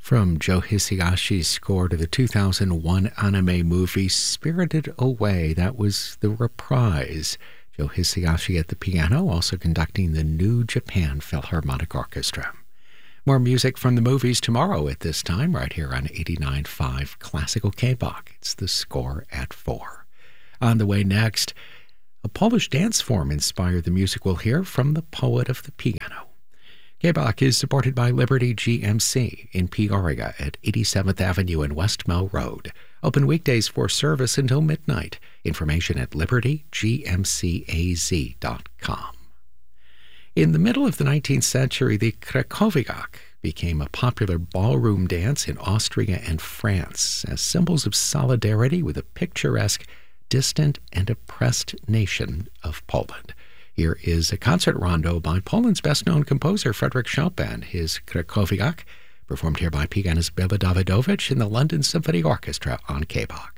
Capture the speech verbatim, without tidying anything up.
From Joe Hisayashi's score to the two thousand one anime movie Spirited Away, that was the reprise. Joe Hisayashi at the piano, also conducting the New Japan Philharmonic Orchestra. More music from the movies tomorrow at this time, right here on eighty-nine point five Classical K-Bach. It's the score at four. On the way next, a Polish dance form inspired the music we'll hear from the poet of the piano. K-Bach is supported by Liberty G M C in Peoria at eighty-seventh Avenue and West Mill Road. Open weekdays for service until midnight. Information at liberty g m c a z dot com. In the middle of the nineteenth century, the Krakowiak became a popular ballroom dance in Austria and France as symbols of solidarity with a picturesque, distant, and oppressed nation of Poland. Here is a concert rondo by Poland's best-known composer, Frederick Chopin, his Krakowiak, performed here by pianist Bela Dawidowicz in the London Symphony Orchestra on K-Bach.